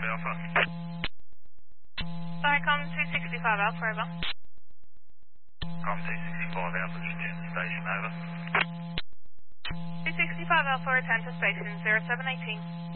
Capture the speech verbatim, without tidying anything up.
Alpha. Sorry, com two sixty-five Alpha, over. Com two sixty-five Alpha, return to station, over. two sixty-five Alpha, return to station zero seven eighteen.